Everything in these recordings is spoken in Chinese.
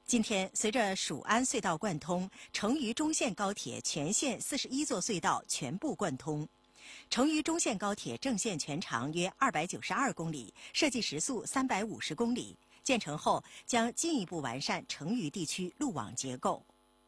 今天，随着蜀安隧道贯通，成渝中线高铁全线41座隧道全部贯通。成渝中线高铁正线全长约292公里，设计时速350公里。建成后，将进一步完善成渝地区路网结构。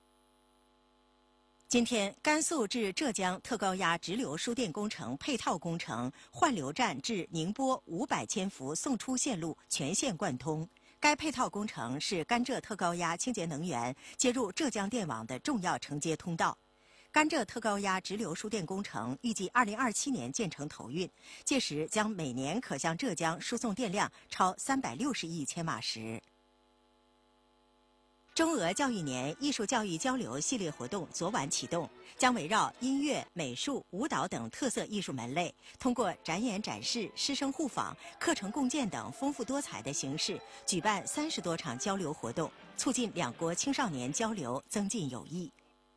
今天，甘肃至浙江特高压直流输电工程配套工程换流站至宁波500千伏送出线路全线贯通。该配套工程是甘浙特高压清洁能源接入浙江电网的重要承接通道。甘浙特高压直流输电工程预计2027年建成投运，届时将每年可向浙江输送电量超360亿千瓦时。中俄教育年艺术教育交流系列活动昨晚启动，将围绕音乐、美术、舞蹈等特色艺术门类，通过展演展示、师生互访、课程共建等丰富多彩的形式，举办30多场交流活动，促进两国青少年交流，增进友谊。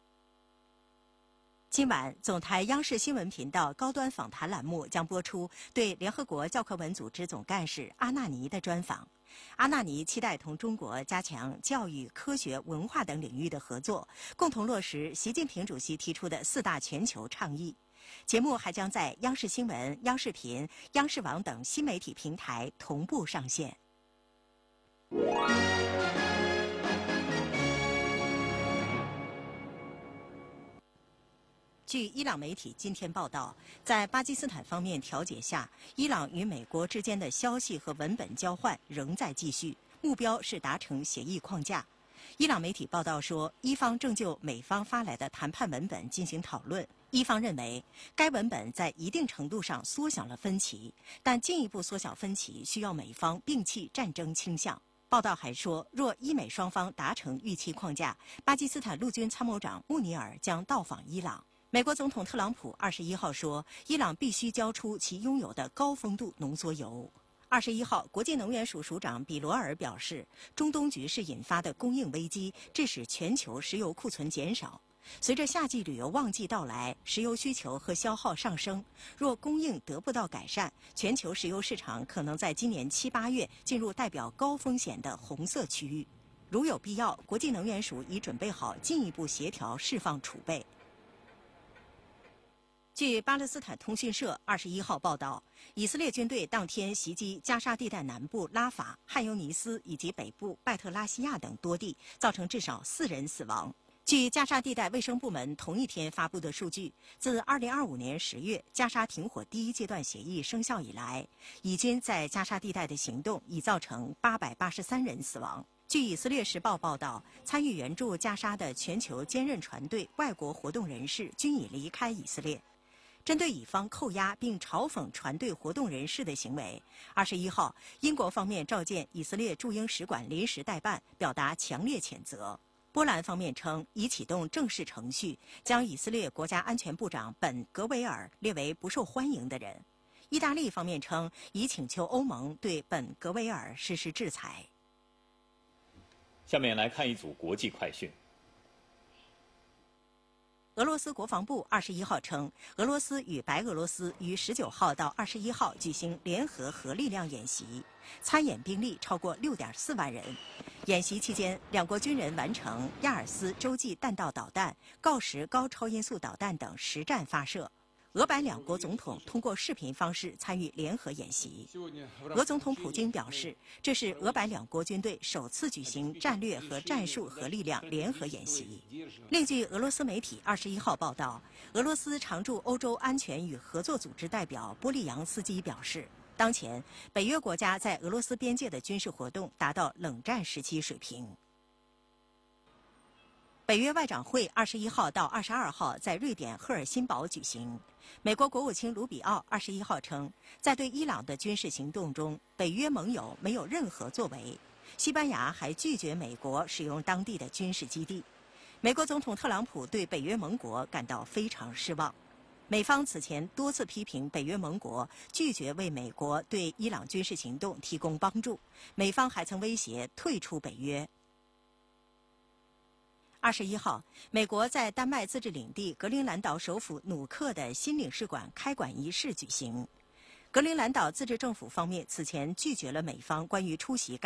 今晚，总台央视新闻频道高端访谈栏目将播出对联合国教科文组织总干事阿纳尼的专访。阿纳尼期待同中国加强教育、科学、文化等领域的合作，共同落实习近平主席提出的4大全球倡议。节目还将在央视新闻、央视频、央视网等新媒体平台同步上线。据伊朗媒体今天报道，在巴基斯坦方面调解下，伊朗与美国之间的消息和文本交换仍在继续，目标是达成协议框架。伊朗媒体报道说，伊方正就美方发来的谈判文本进行讨论。伊方认为，该文本在一定程度上缩小了分歧，但进一步缩小分歧需要美方摒弃战争倾向。报道还说，若伊美双方达成预期框架，巴基斯坦陆军参谋长穆尼尔将到访伊朗。美国总统特朗普21号说，伊朗必须交出其拥有的高丰度浓缩铀。21号，国际能源署署长比罗尔表示，中东局势引发的供应危机致使全球石油库存减少。随着夏季旅游旺季到来，石油需求和消耗上升，若供应得不到改善，全球石油市场可能在今年7、8月进入代表高风险的红色区域。如有必要，国际能源署已准备好进一步协调释放储备。据巴勒斯坦通讯社21号报道，以色列军队当天袭击加沙地带南部拉法、汉尤尼斯以及北部拜特拉西亚等多地，造成至少4人死亡。据加沙地带卫生部门同一天发布的数据，自2025年10月加沙停火第1阶段协议生效以来，以军在加沙地带的行动已造成883人死亡。据以色列时报报道，参与援助加沙的全球坚韧船队外国活动人士均已离开以色列。针对以方扣押并嘲讽船队活动人士的行为，21号，英国方面召见以色列驻英使馆临时代办，表达强烈谴责。波兰方面称已启动正式程序，将以色列国家安全部长本·格维尔列为不受欢迎的人。意大利方面称已请求欧盟对本·格维尔实施制裁。 下面来看一组国际快讯。 俄罗斯国防部21号称，俄罗斯与白俄罗斯于19号到21号举行联合核力量演习，参演兵力超过6.4万人。演习期间，两国军人完成亚尔斯洲际弹道导弹、锆石高超音速导弹等实战发射。俄白两国总统通过视频方式参与联合演习。俄总统普京表示，这是俄白两国军队首次举行战略和战术核力量联合演习。另据俄罗斯媒体21号报道，俄罗斯常驻欧洲安全与合作组织代表波利扬斯基表示，当前北约国家在俄罗斯边界的军事活动达到冷战时期水平。北约外长会21号到22号在瑞典赫尔辛堡举行。美国国务卿卢比奥21号称，在对伊朗的军事行动中，北约盟友没有任何作为。西班牙还拒绝美国使用当地的军事基地。美国总统特朗普对北约盟国感到非常失望。美方此前多次批评北约盟国拒绝为美国对伊朗军事行动提供帮助，美方还曾威胁退出北约。21号，美国在丹麦自治领地格陵兰岛首府努克的新领事馆开馆仪式举行。格陵兰岛自治政府方面此前拒绝了美方关于出席